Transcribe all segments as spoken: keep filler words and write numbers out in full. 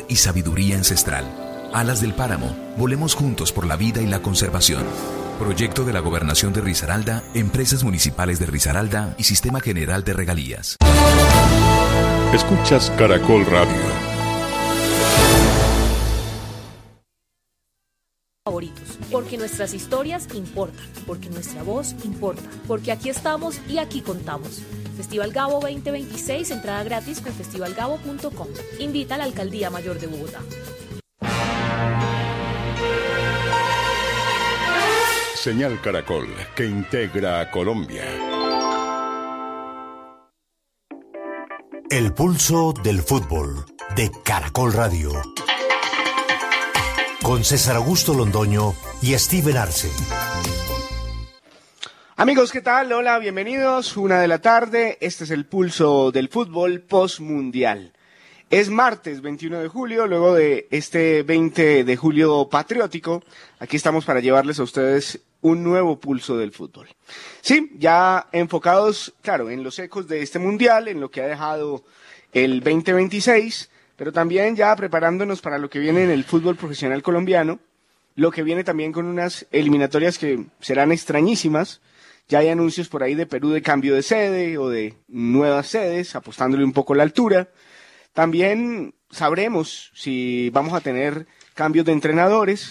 y sabiduría ancestral. Alas del Páramo, volemos juntos por la vida y la conservación. Proyecto de la Gobernación de Risaralda, Empresas Municipales de Risaralda y Sistema General de Regalías. Escuchas Caracol Radio. Favoritos, porque nuestras historias importan, porque nuestra voz importa, porque aquí estamos y aquí contamos. Festival Gabo veinte veintiséis, entrada gratis con festival gabo punto com. Invita a la Alcaldía Mayor de Bogotá. Señal Caracol, que integra a Colombia. El pulso del fútbol de Caracol Radio. Con César Augusto Londoño y Steven Arce. Amigos, ¿qué tal? Hola, bienvenidos. Una de la tarde. Este es el pulso del fútbol postmundial. Es martes veintiuno de julio, luego de este veinte de julio patriótico. Aquí estamos para llevarles a ustedes un nuevo pulso del fútbol. Sí, ya enfocados, claro, en los ecos de este mundial, en lo que ha dejado el veinte veintiséis, pero también ya preparándonos para lo que viene en el fútbol profesional colombiano, lo que viene también con unas eliminatorias que serán extrañísimas. Ya hay anuncios por ahí de Perú de cambio de sede o de nuevas sedes, apostándole un poco la altura. También sabremos si vamos a tener cambios de entrenadores,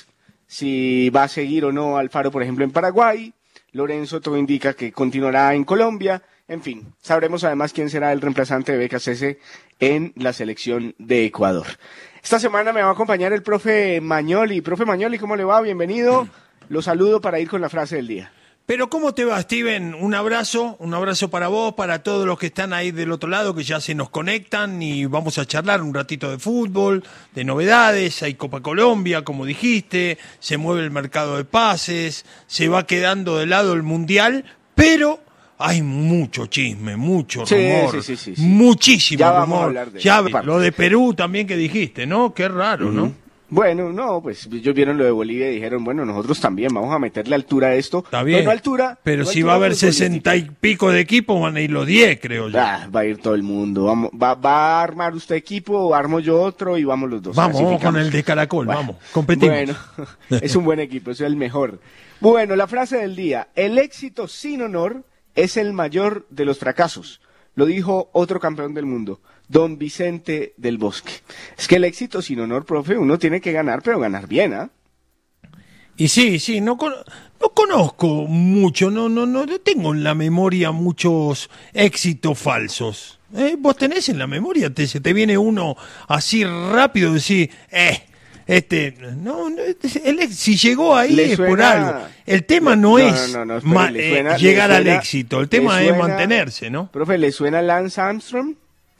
si va a seguir o no Alfaro, por ejemplo, en Paraguay. Lorenzo todo indica que continuará en Colombia. En fin, sabremos además quién será el reemplazante de B K C S en la selección de Ecuador. Esta semana me va a acompañar el profe Magnoli. Profe Magnoli, ¿cómo le va? Bienvenido. Lo saludo para ir con la frase del día. Pero ¿cómo te va, Steven? Un abrazo, un abrazo para vos, para todos los que están ahí del otro lado, que ya se nos conectan y vamos a charlar un ratito de fútbol, de novedades. Hay Copa Colombia, como dijiste, se mueve el mercado de pases, se va quedando de lado el Mundial, pero hay mucho chisme, mucho sí, rumor, sí, sí, sí, sí. muchísimo ya rumor. Vamos a hablar de ya, eso. Lo de Perú también que dijiste, ¿no? Qué raro, uh-huh. ¿no? Bueno, no, pues ellos vieron lo de Bolivia y dijeron, bueno, nosotros también vamos a meterle altura a esto. Está bien, no altura, pero no si altura va a haber sesenta y pico de equipos, van a ir los diez, creo yo. Ah, va a ir todo el mundo. Vamos, va, va a armar usted equipo, armo yo otro y vamos los dos. Vamos, vamos con el de Caracol, bueno, vamos, competimos. Bueno, es un buen equipo, es el mejor. Bueno, la frase del día, el éxito sin honor es el mayor de los fracasos. Lo dijo otro campeón del mundo, don Vicente del Bosque. Es que el éxito sin honor, profe, uno tiene que ganar, pero ganar bien, ¿ah? ¿eh? Y sí, sí, no, con, no conozco mucho, no, no, no tengo en la memoria muchos éxitos falsos. ¿Eh? Vos tenés en la memoria, te, se te viene uno así rápido, decir, eh, este, no, no el, si llegó ahí le es suena, por algo. El tema no, no es no, no, no, ma, le suena, eh, llegar le suena, al éxito, el tema suena, es mantenerse, ¿no? Profe, ¿le suena Lance Armstrong?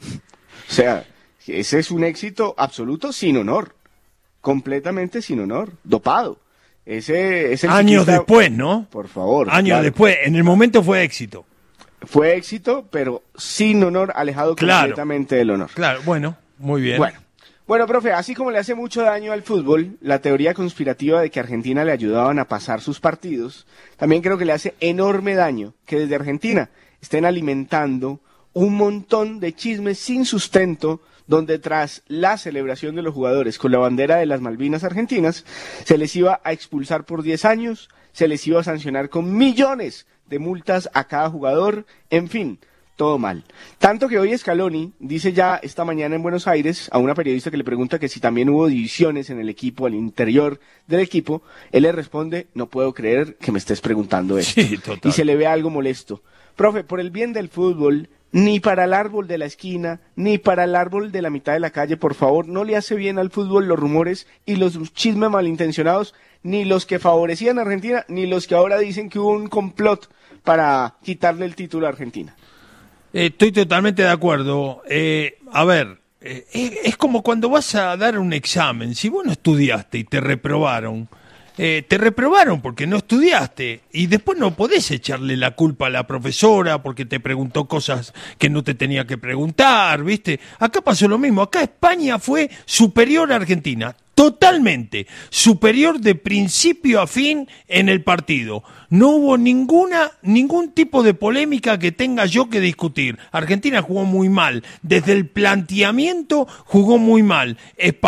O sea, ese es un éxito absoluto sin honor, completamente sin honor, dopado. Ese, ese Años chiquita, después, ¿no? Por favor. Años claro. después, en el momento fue éxito. Fue éxito, pero sin honor, alejado claro, completamente del honor. Claro, bueno, muy bien. Bueno. Bueno, profe, así como le hace mucho daño al fútbol la teoría conspirativa de que Argentina le ayudaban a pasar sus partidos, también creo que le hace enorme daño que desde Argentina estén alimentando un montón de chismes sin sustento, donde tras la celebración de los jugadores con la bandera de las Malvinas argentinas, se les iba a expulsar por diez años, se les iba a sancionar con millones de multas a cada jugador, en fin, todo mal. Tanto que hoy Scaloni dice ya esta mañana en Buenos Aires a una periodista que le pregunta que si también hubo divisiones en el equipo, al interior del equipo, él le responde, no puedo creer que me estés preguntando esto. Sí, total. Y se le ve algo molesto. Profe, por el bien del fútbol, ni para el árbol de la esquina, ni para el árbol de la mitad de la calle, por favor, no le hace bien al fútbol los rumores y los chismes malintencionados, ni los que favorecían a Argentina, ni los que ahora dicen que hubo un complot para quitarle el título a Argentina. Estoy totalmente de acuerdo. Eh, a ver, eh, es, es como cuando vas a dar un examen. Si vos no estudiaste y te reprobaron, eh, te reprobaron porque no estudiaste y después no podés echarle la culpa a la profesora porque te preguntó cosas que no te tenía que preguntar, ¿viste? Acá pasó lo mismo. Acá España fue superior a Argentina. Totalmente superior de principio a fin en el partido. No hubo ninguna ningún tipo de polémica que tenga yo que discutir. Argentina jugó muy mal. Desde el planteamiento jugó muy mal. España